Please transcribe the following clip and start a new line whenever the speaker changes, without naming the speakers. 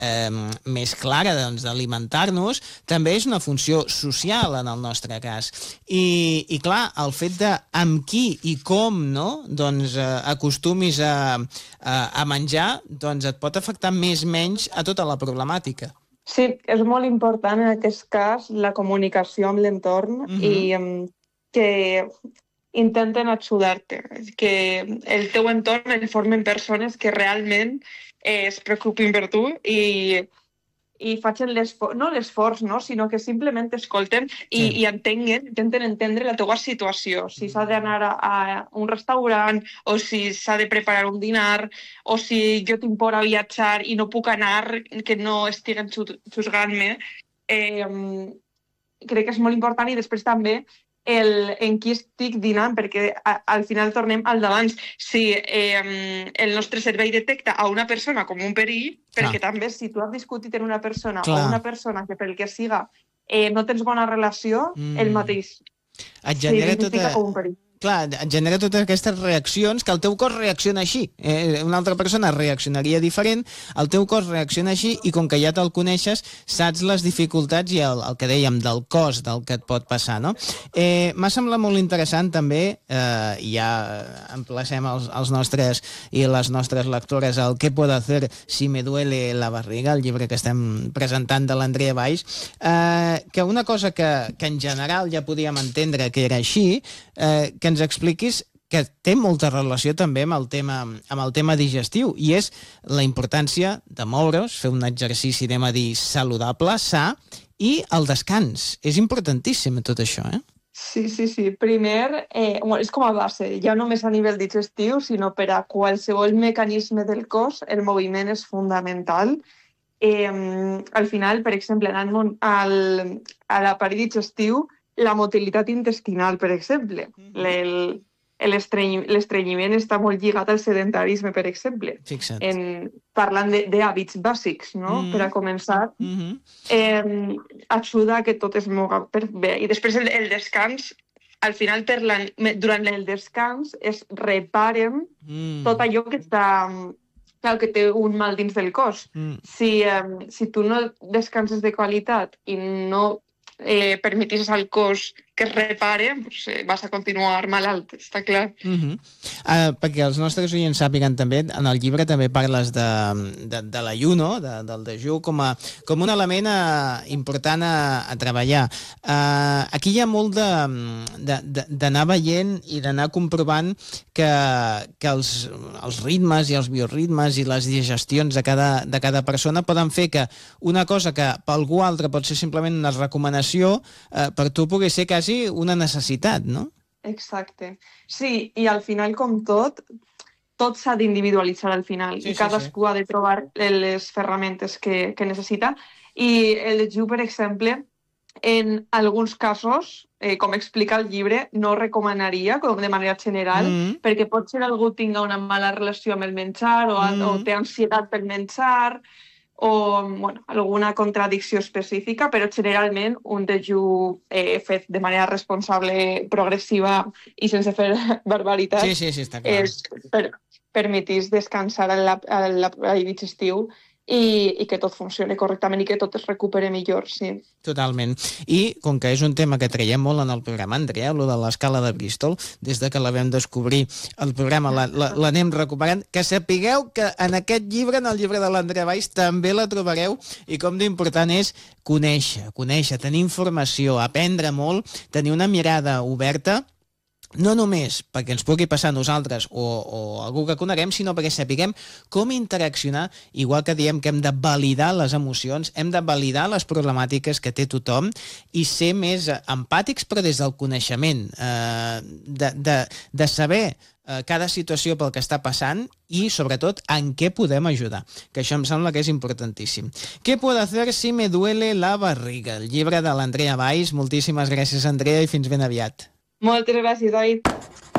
més clara d'alimentar-nos, també és una funció social en el nostre cas. I clar, el fet de amb qui i com, no, doncs, acostumis a menjar, doncs et pot afectar més o menys a tota la problemàtica.
Sí, és molt important en aquest cas la comunicació amb l'entorn i que intenten ajudar-te, que el teu entorn el formen persones que realment es preocupin per tu i facin l'esforç, no? Sinó que simplement escolten i entenguen, intenten entendre la teva situació. Si s'ha d'anar a un restaurant o si s'ha de preparar un dinar o si jo tinc por a viatjar i no puc anar, que no estiguen juzgant-me. Crec que és molt important i després també en qui estic dinant, perquè al final tornem al d'abans. Si el nostre cervell detecta a una persona com un perill, perquè també si tu has discutit amb una persona o una persona que pel que siga no tens bona relació, el mateix s'identifica com un perill.
Clar, et genera totes aquestes reaccions que el teu cos reacciona així. Una altra persona reaccionaria diferent, el teu cos reacciona així i com que ja te'l coneixes, saps les dificultats i el que dèiem del cos del que et pot passar, no? M'ha semblat molt interessant també, i ja emplacem els nostres i les nostres lectores al Què puedo hacer si me duele la barriga, el llibre que estem presentant de l'Andrea Valls, que una cosa que en general ja podíem entendre que era així, que ens expliquis que té molta relació també amb el tema digestiu, i és la importància de moure's, fer un exercici, anem a dir, saludable, sa, i el descans. És importantíssim tot això, eh?
Sí. Primer, és com a base, ja només a nivell digestiu, sinó per a qualsevol mecanisme del cos, el moviment és fundamental. Al final, per exemple, anant a l'aparell digestiu, la motilitat intestinal, per exemple. L'estrenyiment està molt lligat al sedentarisme, per exemple.
Fixa't.
Parlant d'hàbits bàsics, no? Per a començar, ajuda a que tot es moga bé. I després el descans, al final, durant el descans, es reparen tot allò que està... Clar, que té un mal dins del cos. Si tu no descanses de qualitat i no permetis al cos que es repare, pues, vas a continuar malalt, està clar.
Perquè els nostres oients sàpiguen també, en el llibre també parles de l'ayuno, del dejú, com un element important a treballar. Aquí hi ha molt d'anar veient i d'anar comprovant que els ritmes i els bioritmes i les digestions de cada persona poden fer que una cosa que per algú altre pot ser simplement una recomanació, per tu pugui ser quasi una necessitat, no?
Exacte. Sí, i al final, com tot s'ha d'individualitzar al final. I cadascú ha de trobar les ferramentes que necessita. I el dejú, per exemple, en alguns casos, com explica el llibre, no recomanaria com de manera general, perquè potser algú tinga una mala relació amb el menjar o té ansietat pel menjar o alguna contradicció específica, però generalment un dejú fet de manera responsable, progressiva i sense fer barbaritats
està clar.
permetís descansar a l'aparell digestiu i que tot funcioni correctament i que tot es recupere millor, sí.
Totalment. I com que és un tema que traiem molt en el programa, Andrea, lo de l'escala de Bristol, des de que la vam descobrir el programa l'anem recuperant, que sapigueu que en aquest llibre, en el llibre de l'Andrea Valls, també la trobareu, i com d'important és conèixer, tenir informació, aprendre molt, tenir una mirada oberta, no només perquè ens pugui passar a nosaltres o algú que coneguem, sinó perquè sapiguem com interaccionar, igual que diem que hem de validar les emocions, hem de validar les problemàtiques que té tothom i ser més empàtics, però des del coneixement, de saber cada situació pel que està passant i, sobretot, en què podem ajudar, que això em sembla que és importantíssim. Què puedo hacer si me duele la barriga? El llibre de l'Andrea Valls. Moltíssimes gràcies, Andrea, i fins ben aviat.
Moltes gràcies, David.